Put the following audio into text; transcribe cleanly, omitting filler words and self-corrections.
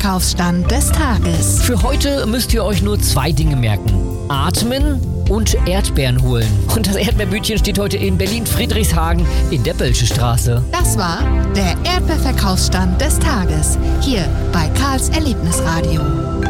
Erdbeerverkaufsstand des Tages. Für heute müsst ihr euch nur 2 Dinge merken. Atmen und Erdbeeren holen. Und das Erdbeerbütchen steht heute in Berlin-Friedrichshagen in der Bölsche Straße. Das war der Erdbeerverkaufsstand des Tages. Hier bei Karls Erlebnisradio.